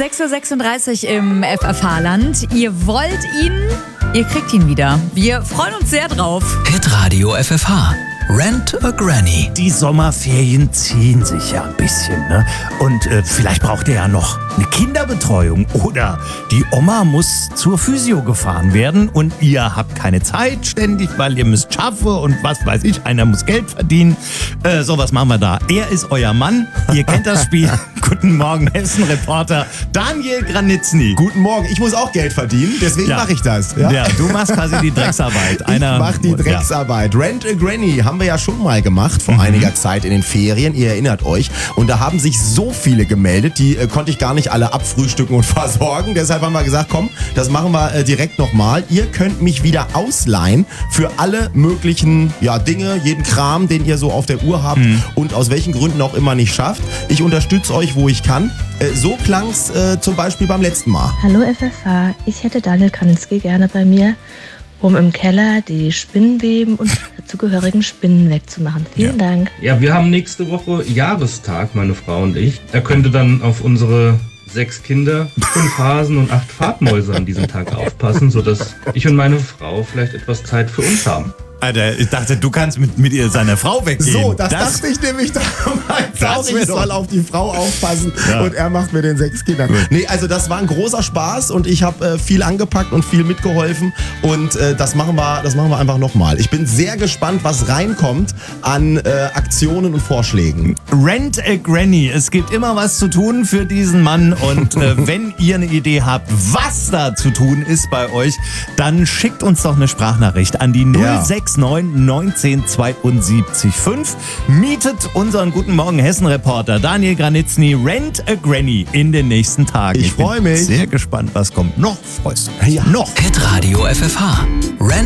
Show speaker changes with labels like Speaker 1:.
Speaker 1: 6:36 Uhr im FFH-Land. Ihr wollt ihn, ihr kriegt ihn wieder. Wir freuen uns sehr drauf.
Speaker 2: Hitradio FFH. Rent a Granny.
Speaker 3: Die Sommerferien ziehen sich ja ein bisschen, ne? Und vielleicht braucht ihr ja noch eine Kinderbetreuung oder die Oma muss zur Physio gefahren werden und ihr habt keine Zeit ständig, weil ihr müsst schaffen und was weiß ich, einer muss Geld verdienen. Was machen wir da. Er ist euer Mann, ihr kennt das Spiel. Guten Morgen, Hessen-Reporter Daniel Granitzny.
Speaker 4: Guten Morgen, ich muss auch Geld verdienen, deswegen mache ich das.
Speaker 3: Ja, du machst quasi die Drecksarbeit.
Speaker 4: Ich mache die Drecksarbeit. Rent a Granny haben wir ja schon mal gemacht vor einiger Zeit in den Ferien, ihr erinnert euch. Und da haben sich so viele gemeldet, die konnte ich gar nicht alle abfrühstücken und versorgen. Deshalb haben wir gesagt, komm, das machen wir direkt nochmal. Ihr könnt mich wieder ausleihen für alle möglichen Dinge, jeden Kram, den ihr so auf der Uhr habt und aus welchen Gründen auch immer nicht schafft. Ich unterstütze euch, wo ich kann. So klang's zum Beispiel beim letzten Mal.
Speaker 5: Hallo FFH, ich hätte Daniel Granitzny gerne bei mir, um im Keller die Spinnenweben und dazugehörigen Spinnen wegzumachen. Vielen Dank.
Speaker 6: Ja, wir haben nächste Woche Jahrestag, meine Frau und ich. Er könnte dann auf unsere 6 Kinder, 5 Hasen und 8 Farbmäuse an diesem Tag aufpassen, sodass ich und meine Frau vielleicht etwas Zeit für uns haben.
Speaker 3: Alter, ich dachte, du kannst mit ihr seiner Frau weggehen.
Speaker 4: So, das dachte ich nämlich damals auch. Ich soll auf die Frau aufpassen und er macht mit den 6 Kindern. Nee, also das war ein großer Spaß und ich habe viel angepackt und viel mitgeholfen und das machen wir einfach nochmal. Ich bin sehr gespannt, was reinkommt an Aktionen und Vorschlägen.
Speaker 3: Rent a Granny. Es gibt immer was zu tun für diesen Mann und wenn ihr eine Idee habt, was da zu tun ist bei euch, dann schickt uns doch eine Sprachnachricht an die 069 19 72 5. Mietet unseren Guten Morgen Hessen-Reporter Daniel Granitzny Rent a Granny in den nächsten Tagen.
Speaker 4: Ich freue mich.
Speaker 3: Sehr gespannt, was kommt. Noch freust du dich?
Speaker 4: Ja.
Speaker 3: Noch.
Speaker 2: Hitradio FFH. Rent